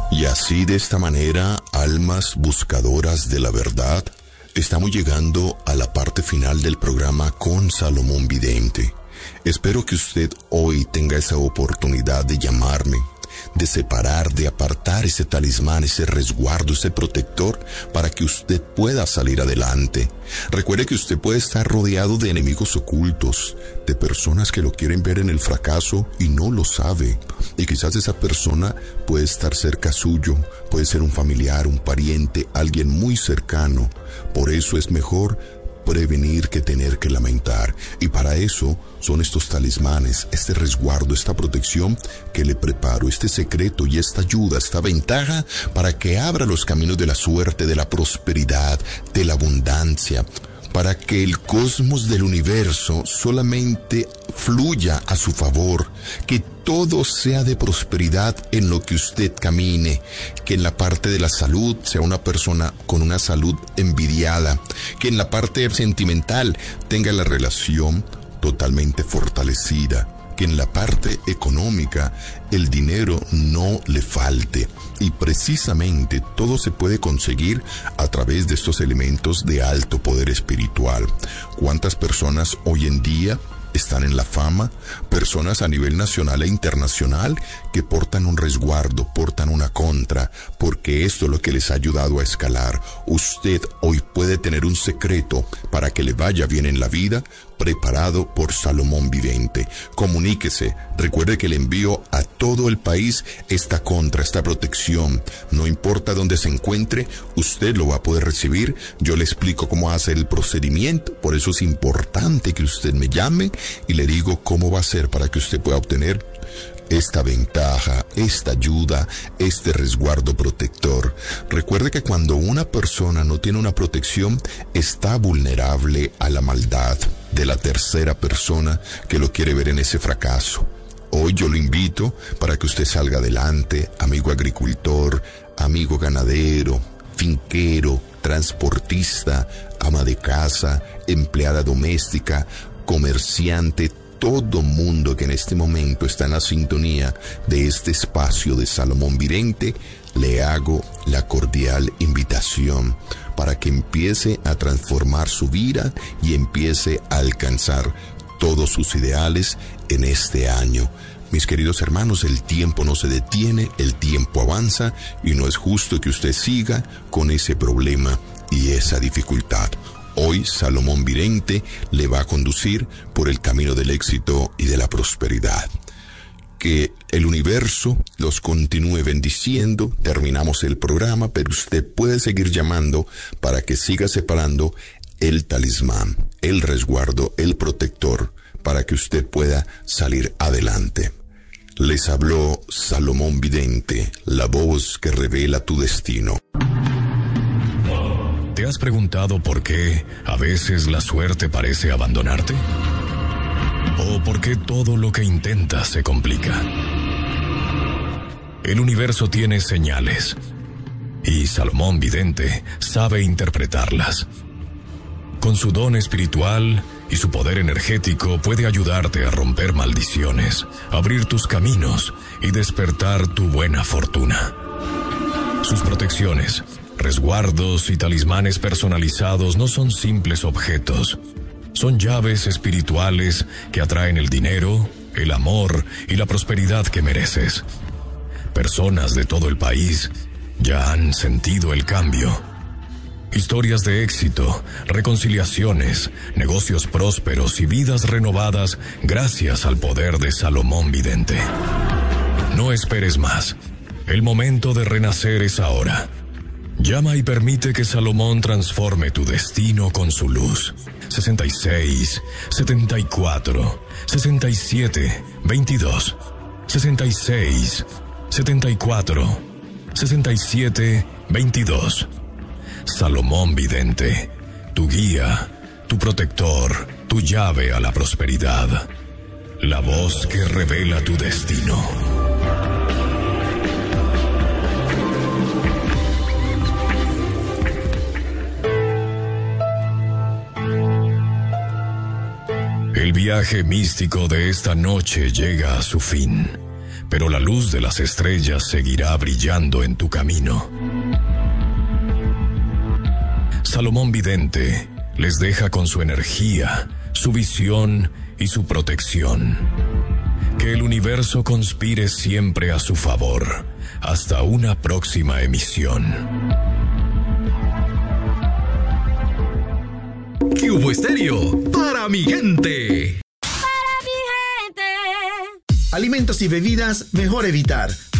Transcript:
Y así, de esta manera, almas buscadoras de la verdad, estamos llegando a la parte final del programa con Salomón Vidente. Espero que usted hoy tenga esa oportunidad de llamarme, de separar, de apartar ese talismán, ese resguardo, ese protector, para que usted pueda salir adelante. Recuerde que usted puede estar rodeado de enemigos ocultos, de personas que lo quieren ver en el fracaso y no lo sabe. Y quizás esa persona puede estar cerca suyo, puede ser un familiar, un pariente, alguien muy cercano. Por eso es mejor prevenir que tener que lamentar. Y para eso son estos talismanes, este resguardo, esta protección que le preparo, este secreto y esta ayuda, esta ventaja para que abra los caminos de la suerte, de la prosperidad, de la abundancia, para que el cosmos del universo solamente fluya a su favor, que todo sea de prosperidad en lo que usted camine, que en la parte de la salud sea una persona con una salud envidiada, que en la parte sentimental tenga la relación totalmente fortalecida, que en la parte económica el dinero no le falte. Y precisamente todo se puede conseguir a través de estos elementos de alto poder espiritual. ¿Cuántas personas hoy en día están en la fama? Personas a nivel nacional e internacional que portan un resguardo, portan una contra, porque esto es lo que les ha ayudado a escalar. Usted hoy puede tener un secreto para que le vaya bien en la vida, preparado por Salomón Vidente. Comuníquese. Recuerde que le envío a todo el país esta contra, esta protección. No importa dónde se encuentre, usted lo va a poder recibir. Yo le explico cómo hace el procedimiento. Por eso es importante que usted me llame y le digo cómo va a ser para que usted pueda obtener esta ventaja, esta ayuda, este resguardo protector. Recuerde que cuando una persona no tiene una protección, está vulnerable a la maldad de la tercera persona que lo quiere ver en ese fracaso. Hoy yo lo invito para que usted salga adelante, amigo agricultor, amigo ganadero, finquero, transportista, ama de casa, empleada doméstica, comerciante, todo mundo que en este momento está en la sintonía de este espacio de Salomón Vidente, le hago la cordial invitación para que empiece a transformar su vida y empiece a alcanzar todos sus ideales en este año. Mis queridos hermanos, el tiempo no se detiene, el tiempo avanza y no es justo que usted siga con ese problema y esa dificultad. Hoy Salomón Vidente le va a conducir por el camino del éxito y de la prosperidad. Que el universo los continúe bendiciendo. Terminamos el programa, pero usted puede seguir llamando para que siga separando el talismán, el resguardo, el protector, para que usted pueda salir adelante. Les habló Salomón Vidente, la voz que revela tu destino. ¿Te has preguntado por qué a veces la suerte parece abandonarte? ¿O por qué todo lo que intentas se complica? El universo tiene señales, y Salomón Vidente sabe interpretarlas. Con su don espiritual y su poder energético puede ayudarte a romper maldiciones, abrir tus caminos y despertar tu buena fortuna. Sus protecciones, resguardos y talismanes personalizados no son simples objetos. Son llaves espirituales que atraen el dinero, el amor y la prosperidad que mereces. Personas de todo el país ya han sentido el cambio. Historias de éxito, reconciliaciones, negocios prósperos y vidas renovadas gracias al poder de Salomón Vidente. No esperes más. El momento de renacer es ahora. Llama y permite que Salomón transforme tu destino con su luz. 66 74 67 22 66 74 67 22. Salomón Vidente, tu guía, tu protector, tu llave a la prosperidad. La voz que revela tu destino. El viaje místico de esta noche llega a su fin, pero la luz de las estrellas seguirá brillando en tu camino. Salomón Vidente les deja con su energía, su visión y su protección. Que el universo conspire siempre a su favor. Hasta una próxima emisión. Cubo Estéreo, para mi gente. Para mi gente. Alimentos y bebidas, mejor evitar.